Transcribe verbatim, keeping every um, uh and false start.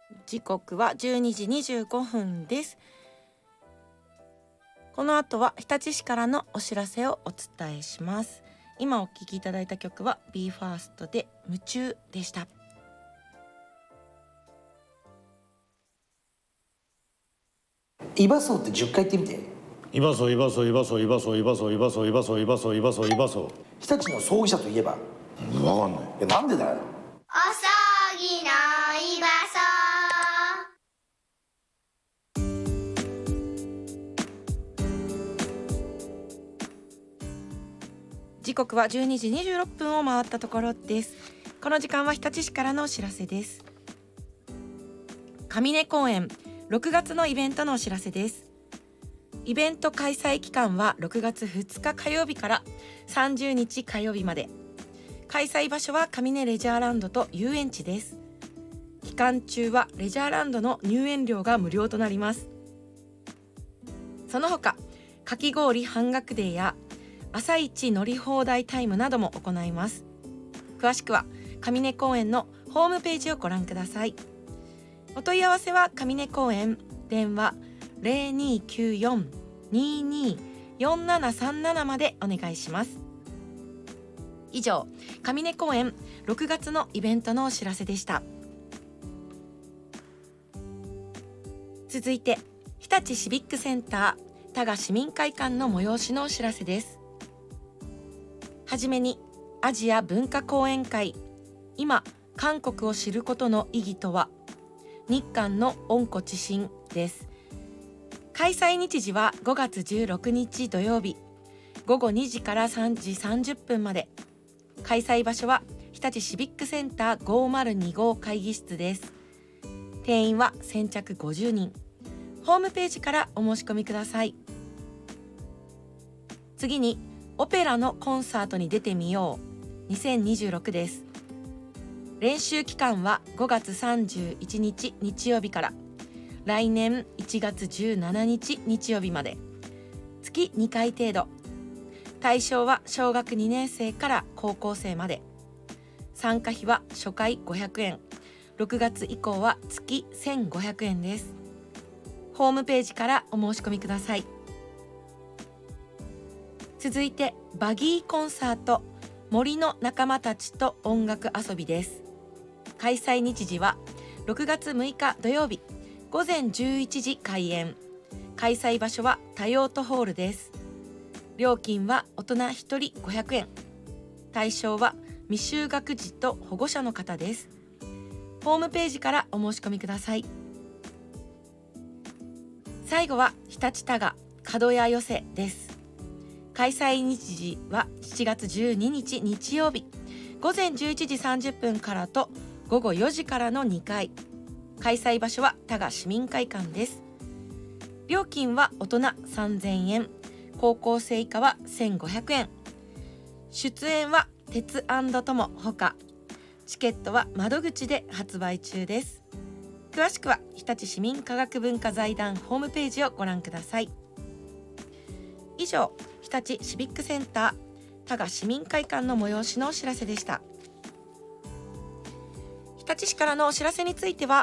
時刻はじゅうにじにじゅうごふんです。この後は日立市からのお知らせをお伝えします。今お聴きいただいた曲は ビーファースト で夢中でした。 イバソってじゅっかい言ってみて。 イバソイバソイバソイバソイバソイバソイバソイバソイバソイバソ。 日立の葬儀社といえば。 分かんない。 え、なんでだよ。 お葬儀のイバソ。 時刻はじゅうにじにじゅうろっぷんを回ったところです。この時間は日立市からのお知らせです。上根公園ろくがつのイベントのお知らせです。イベント開催期間はろくがつふつか火曜日からさんじゅうにち火曜日まで。開催場所は上根レジャーランドと遊園地です。期間中はレジャーランドの入園料が無料となります。その他かき氷半額デーや朝一乗り放題タイムなども行います。詳しくは上根公園のホームページをご覧ください。お問い合わせは上根公園電話 ゼロにーきゅうよん にーにー よんななさんなな までお願いします。以上、上根公園ろくがつのイベントのお知らせでした。続いて日立シビックセンター多賀市民会館の催しのお知らせです。はじめにアジア文化講演会今韓国を知ることの意義とは日韓の温故知新です。開催日時はごがつじゅうろくにち土曜日ごごにじからさんじさんじゅっぷんまで。開催場所は日立シビックセンターごーまるにごう会議室です。定員は先着ごじゅうにん。ホームページからお申し込みください。次にオペラのコンサートに出てみようにせんにじゅうろくです。練習期間はごがつさんじゅういちにち日曜日から来年いちがつじゅうしちにち日曜日まで。月にかい程度。対象は小学にねんせいから高校生まで。参加費は初回ごひゃくえん、ろくがつ以降は月せんごひゃくえんです。ホームページからお申し込みください。続いてバギーコンサート森の仲間たちと音楽遊びです。開催日時はろくがつむいか土曜日ごぜんじゅういちじ開演。開催場所は多用途ホールです。料金は大人ひとりごひゃくえん。対象は未就学児と保護者の方です。ホームページからお申し込みください。最後は日立多賀角屋寄せです。開催日時はしちがつじゅうににち日曜日ごぜんじゅういちじさんじゅっぷんからとごごよじからのにかい。開催場所は多賀市民会館です。料金は大人さんぜんえん、高校生以下はせんごひゃくえん。出演は鉄&友ほか。チケットは窓口で発売中です。詳しくは日立市民科学文化財団ホームページをご覧ください。以上、日立シビックセンター多賀市民会館の催しのお知らせでした。日立市からのお知らせについては